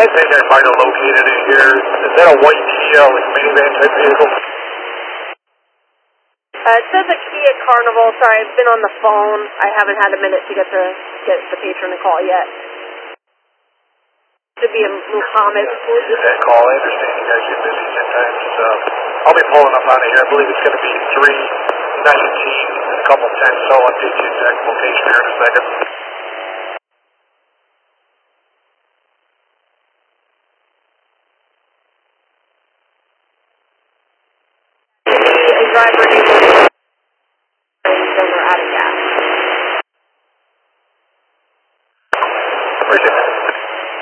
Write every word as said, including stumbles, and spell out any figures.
think I might have located it here. Is that a white Kia, like minivan type vehicle? Uh, it says a Kia Carnival. Sorry, I've been on the phone. I haven't had a minute to get the get the patron to call yet. Should be a Muhammad. That call, I understand you guys get busy sometimes. Uh, I'll be pulling up on it here. I believe it's going to be three nineteen and a couple ten, so I'll update you exact location here in a second. A driver